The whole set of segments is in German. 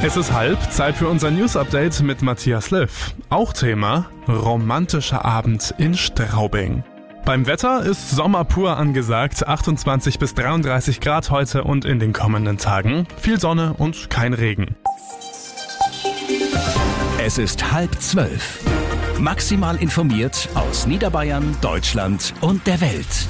Es ist Zeit für unser News-Update mit Matthias Liv. Auch Thema: romantischer Abend in Straubing. Beim Wetter ist Sommer pur angesagt, 28 bis 33 Grad heute und in den kommenden Tagen. Viel Sonne und kein Regen. Es ist 11:30. Maximal informiert aus Niederbayern, Deutschland und der Welt.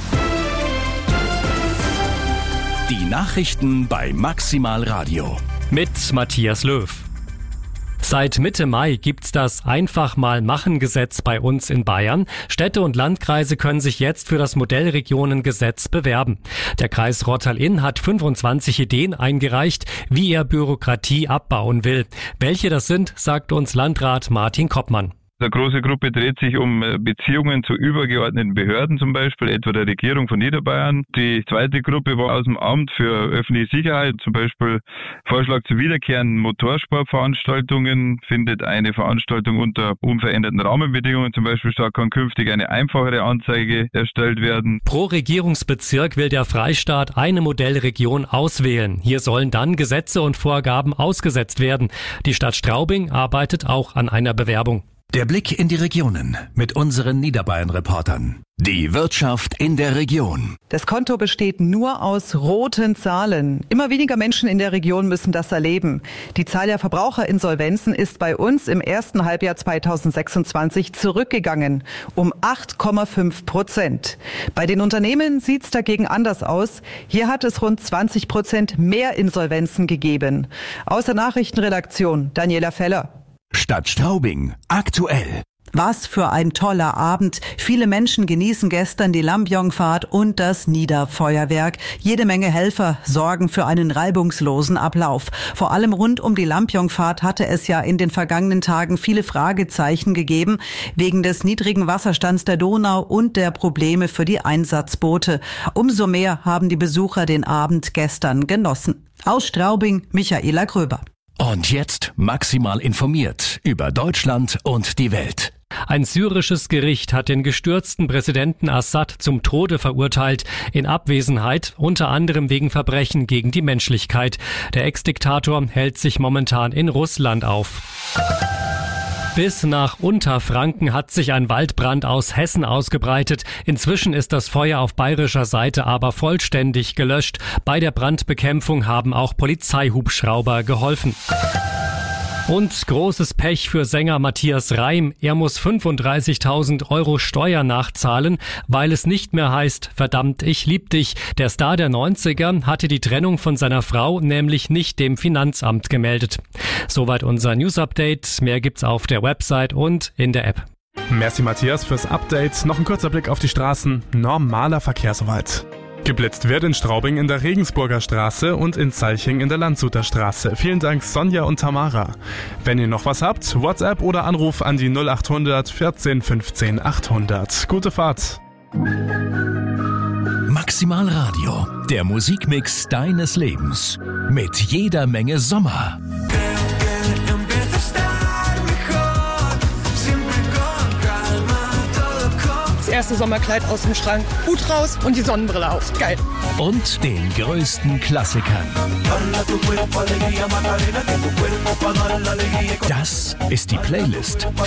Die Nachrichten bei Maximal Radio. Mit Matthias Löw. Seit Mitte Mai gibt's das Einfach-mal-Machen-Gesetz bei uns in Bayern. Städte und Landkreise können sich jetzt für das Modellregionengesetz bewerben. Der Kreis Rottal-Inn hat 25 Ideen eingereicht, wie er Bürokratie abbauen will. Welche das sind, sagt uns Landrat Martin Koppmann. Eine große Gruppe dreht sich um Beziehungen zu übergeordneten Behörden, zum Beispiel etwa der Regierung von Niederbayern. Die zweite Gruppe war aus dem Amt für öffentliche Sicherheit, zum Beispiel Vorschlag zu wiederkehrenden Motorsportveranstaltungen, findet eine Veranstaltung unter unveränderten Rahmenbedingungen zum Beispiel statt, kann künftig eine einfachere Anzeige erstellt werden. Pro Regierungsbezirk will der Freistaat eine Modellregion auswählen. Hier sollen dann Gesetze und Vorgaben ausgesetzt werden. Die Stadt Straubing arbeitet auch an einer Bewerbung. Der Blick in die Regionen mit unseren Niederbayern-Reportern. Die Wirtschaft in der Region. Das Konto besteht nur aus roten Zahlen. Immer weniger Menschen in der Region müssen das erleben. Die Zahl der Verbraucherinsolvenzen ist bei uns im ersten Halbjahr 2026 zurückgegangen, um 8,5%. Bei den Unternehmen sieht's dagegen anders aus. Hier hat es rund 20% mehr Insolvenzen gegeben. Aus der Nachrichtenredaktion Daniela Feller. Stadt Straubing aktuell. Was für ein toller Abend. Viele Menschen genießen gestern die Lampion-Fahrt und das Niederfeuerwerk. Jede Menge Helfer sorgen für einen reibungslosen Ablauf. Vor allem rund um die Lampion-Fahrt hatte es ja in den vergangenen Tagen viele Fragezeichen gegeben, wegen des niedrigen Wasserstands der Donau und der Probleme für die Einsatzboote. Umso mehr haben die Besucher den Abend gestern genossen. Aus Straubing, Michaela Gröber. Und jetzt maximal informiert über Deutschland und die Welt. Ein syrisches Gericht hat den gestürzten Präsidenten Assad zum Tode verurteilt, in Abwesenheit, unter anderem wegen Verbrechen gegen die Menschlichkeit. Der Ex-Diktator hält sich momentan in Russland auf. Bis nach Unterfranken hat sich ein Waldbrand aus Hessen ausgebreitet. Inzwischen ist das Feuer auf bayerischer Seite aber vollständig gelöscht. Bei der Brandbekämpfung haben auch Polizeihubschrauber geholfen. Und großes Pech für Sänger Matthias Reim. Er muss 35.000 € Steuer nachzahlen, weil es nicht mehr heißt, verdammt, ich lieb dich. Der Star der 90er hatte die Trennung von seiner Frau nämlich nicht dem Finanzamt gemeldet. Soweit unser News-Update. Mehr gibt's auf der Website und in der App. Merci Matthias fürs Update. Noch ein kurzer Blick auf die Straßen. Normaler Verkehr soweit. Geblitzt wird in Straubing in der Regensburger Straße und in Zalching in der Landshuter Straße. Vielen Dank Sonja und Tamara. Wenn ihr noch was habt, WhatsApp oder Anruf an die 0800 14 15 800. Gute Fahrt. Maximal Radio, der Musikmix deines Lebens. Mit jeder Menge Sommer. Das erste Sommerkleid aus dem Schrank, Hut raus und die Sonnenbrille auf. Geil. Und den größten Klassikern. Das ist die Playlist